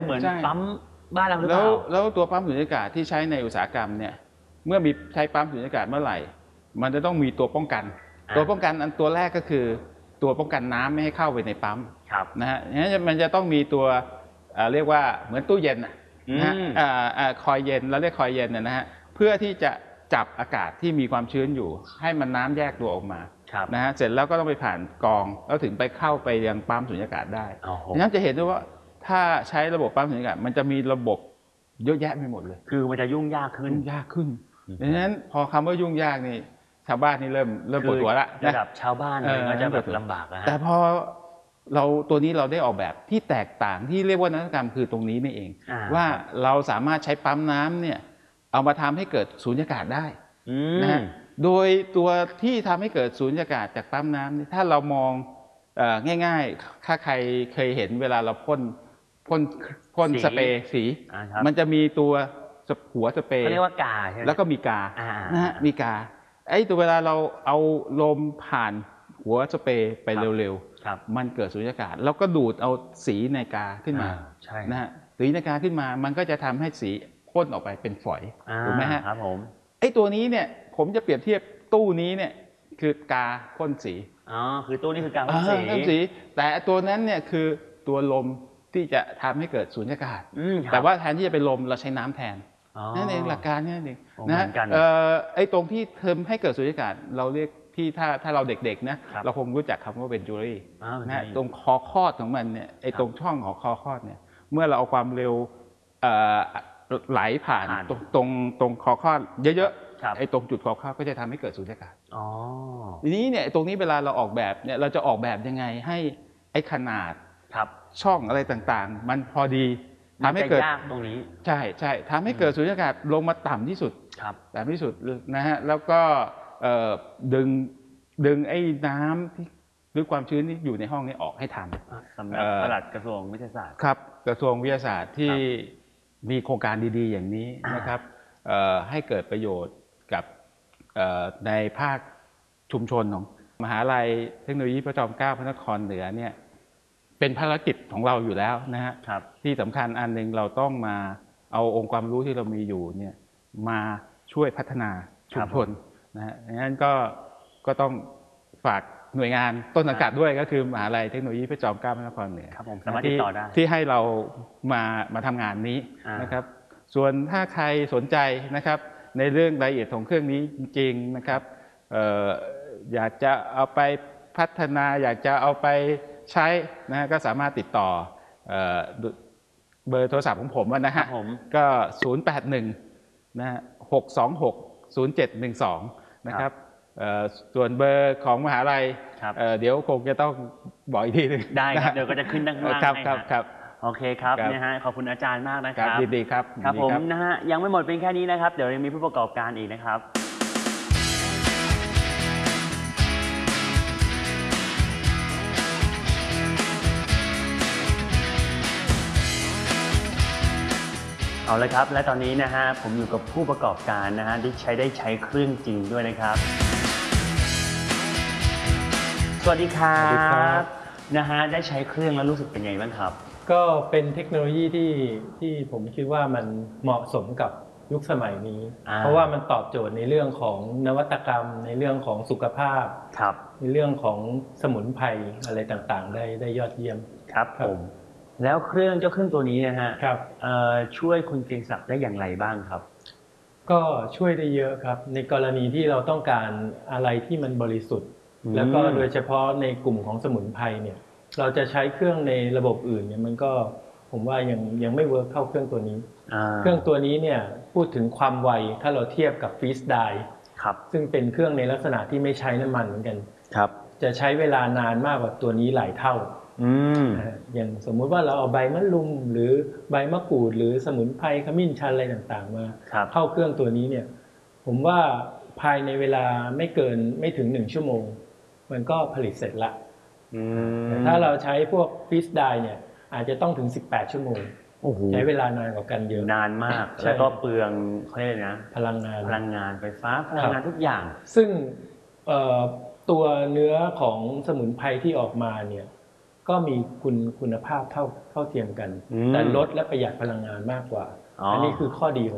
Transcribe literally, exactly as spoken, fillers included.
เหมือนปั๊มบ้านเราหรือเปแล้วล่าแล้วตัวปั๊มสูญญากาศที่ใช้ในอุตสาหกรรมเนี่ยเมื่อมีใช้ปั๊มสูญญากาศเมื่อไหร่มันจะต้องมีตัวป้องกันตัวป้องกันอันตัวแรกก็คือตัวป้องกันน้ำไม่ให้เข้าไปในปั๊มนะฮะงั้นมันจะต้องมีตัวเรียกว่าเหมือนตู้เย็นนะฮะคอยเย็นเราเรียกคอยเย็นนะฮะเพื่อที่จะจับอากาศที่มีความชื้นอยู่ให้มันน้ำแยกตัวออกมานะฮะเสร็จแล้วก็ต้องไปผ่านกรองแล้วถึงไปเข้าไปยังปั๊มสูญญากาศได้งั้นจะเห็นได้ว่าถ้าใช้ระบบปั๊มสูญญากาศมันจะมีระบบเยอะแยะไปหมดเลยคือมันจะยุ่งยากขึ้นยุ่งยากขึ้นดังนั้นพอคำว่ายุ่งยากนี่ชาวบ้านนี่เริ่มเริ่มปวดหัวละระดับชาวบ้านมันก็จะแบบลำบากนะแต่พอเราตัวนี้เราได้ออกแบบที่แตกต่างที่เรียกว่านวัตกรรมคือตรงนี้นี่เองว่าเราสามารถใช้ปั๊มน้ำเนี่ยเอามาทำให้เกิดสูญญากาศได้นะฮะโดยตัวที่ทำให้เกิดสูญญากาศจากปั๊มน้ำนี่ถ้าเรามองง่ายๆถ้าใครเคยเห็นเวลาเราพ่นพ่นพ่นสเปรย์สีมันจะมีตัวหัวสเปรย์เขาเรียกว่ากาใช่ไหมแล้วก็มีกานะฮะมีกาไอ้ตัวเวลาเราเอาลมผ่านหัวสเปรย์ไปเร็วๆมันเกิดสูญญากาศแล้วก็ดูดเอาสีในกาขึ้นมานะฮะสีในกาขึ้นมามันก็จะทำให้สีพ่นออกไปเป็นฝอยถูกไหมฮะครับผมไอ้ตัวนี้เนี่ยผมจะเปรียบเทียบตู้นี้เนี่ยคือกาพ่นสีอ๋อคือตู้นี้คือกาพ่นสีแต่ตัวนั้นเนี่ยคือตัวลมที่จะทำให้เกิดสูญญากาศแต่ว่าแทนที่จะเป็นลมเราใช้น้ำแทนนั่นเองหลักการนี่เองนะไอ้ตรงที่เทำให้เกิดสูญญากาศเราเรียกที่ถ้าถ้าเราเด็กๆนะเราคงรู้จักคำว่าเป็นจูรี่นะตรงคอคอดของมันเนี่ยไอ้ตรงช่องของคอคอดเนี่ยเมื่อเราเอาความเร็วไหลผ่านตรงตรงตรงคอคอดเยอะๆไอ้ตรงจุดคอคอดก็จะทำให้เกิดสูญญากาศทีนี้เนี่ยตรงนี้เวลาเราออกแบบเนี่ยเราจะออกแบบยังไงให้ไอ้ขนาดช่องอะไรต่างๆมันพอดีทำให้เกิดตรงนี้ใช่ใช่ทำให้เกิดสูญญากาศลงมาต่ำที่สุดต่ำที่สุดนะฮะแล้วก็ดึงดึงไอ้น้ำที่หรือความชื้นที่อยู่ในห้องนี้ออกให้ทันสำนักปลัดกระทรวงวิทยาศาสตร์ครับกระทรวงวิทยาศาสตร์ที่มีโครงการดีๆอย่างนี้นะครับให้เกิดประโยชน์กับในภาคชุมชนของมหาลัยเทคโนโลยีพระจอมเกล้าพระนครเหนือเนี่ยเป็นภารกิจของเราอยู่แล้วนะฮะที่สำคัญอันหนึ่งเราต้องมาเอาองค์ความรู้ที่เรามีอยู่เนี่ยมาช่วยพัฒนาชุมชนนะฮะดังนั้นก็ก็ต้องฝากหน่วยงานต้นสังกัดด้วยก็คือมหาลัยเทคโนโลยีพระจอมเกล้าพระนครเหนือที่ที่ให้เรามามาทำงานนี้นะครับส่วนถ้าใครสนใจนะครับในเรื่องรายละเอียดของเครื่องนี้จริงๆนะครับอยากจะเอาไปพัฒนาอยากจะเอาไปใช้นะก็สามารถติดต่อเบอร์โทรศัพท์ของผมนะฮะก็ศูนย์ แปด หนึ่งนะฮะหก สอง หก ศูนย์ เจ็ด หนึ่ง สองนะครับส่วนเบอร์ของมหาลัยเดี๋ยวคงจะต้องบอกอีกทีนึงได้ครับเดี๋ยวก็จะขึ้นด้านล่างให้ครับโอเคครับนะฮะขอบคุณอาจารย์มากนะครับดีๆครับครับผมนะฮะยังไม่หมดเพียงแค่นี้นะครับเดี๋ยวยังมีผู้ประกอบการอีกนะครับเอาเลยครับและตอนนี้นะฮะผมอยู่กับผู้ประกอบการนะฮะที่ใช้ได้ใช้เครื่องจริงด้วยนะครับสวัสดีครับนะฮะได้ใช้เครื่องแล้วรู้สึกเป็นไงบ้างครับก็เป็นเทคโนโลยีที่ที่ผมคิดว่ามันเหมาะสมกับยุคสมัยนี้เพราะว่ามันตอบโจทย์ในเรื่องของนวัตกรรมในเรื่องของสุขภาพในเรื่องของสมุนไพรอะไรต่างๆได้ได้ยอดเยี่ยมครับผมแล้วเครื่องเจ้าเครื่องตัวนี้นะฮะช่วยคุณเกรียงศักดิ์ได้อย่างไรบ้างครับก็ช่วยได้เยอะครับในกรณีที่เราต้องการอะไรที่มันบริสุทธิ์แล้วก็โดยเฉพาะในกลุ่มของสมุนไพรเนี่ยเราจะใช้เครื่องในระบบอื่นเนี่ยมันก็ผมว่ายังยังไม่เวิร์กเท่าเครื่องตัวนี้เครื่องตัวนี้เนี่ยพูดถึงความไวถ้าเราเทียบกับฟรีสไดร์ซึ่งเป็นเครื่องในลักษณะที่ไม่ใช้น้ำมันเหมือนกันจะใช้เวลานานมากกว่าตัวนี้หลายเท่าอย่างสมมุติว่าเราเอาใบมะรุมหรือใบมะกรูดหรือสมุนไพรขมิ้นชันอะไรต่างๆมาเข้าเครื่องตัวนี้เนี่ยผมว่าภายในเวลาไม่เกินไม่ถึงหนึ่งชั่วโมงมันก็ผลิตเสร็จละแต่ถ้าเราใช้พวกฟรีสไดร์เนี่ยอาจจะต้องถึงสิบแปดชั่วโมงใช้เวลานานกว่ากันเยอะนานมากแล้วก็เปลืองเขาเรียกนะพลังงานพลังงานไฟฟ้าพลังงานทุกอย่างซึ่งตัวเนื้อของสมุนไพรที่ออกมาเนี่ยก็มีคุณคุณภาพเท่าเท่าเทียมกันอืมแต่ลดและประหยัดพลังงานมากกว่าอ๋ออัอันนี้คือข้อดีของ